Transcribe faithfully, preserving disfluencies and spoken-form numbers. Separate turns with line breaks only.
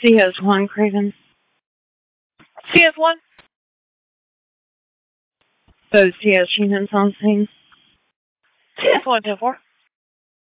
C S one, Craven.
C S one?
So C S units on scene.
C S one ten four.